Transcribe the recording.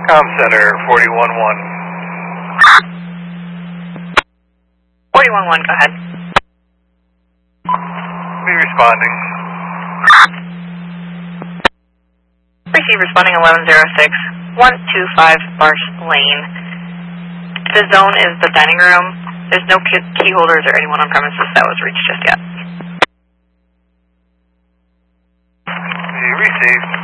Com Center, 41-1. 41-1, go ahead. Be responding. Receive responding 1106, 125 Marsh Lane. The zone is the dining room. There's no key holders or anyone on premises that was reached just yet. Be received.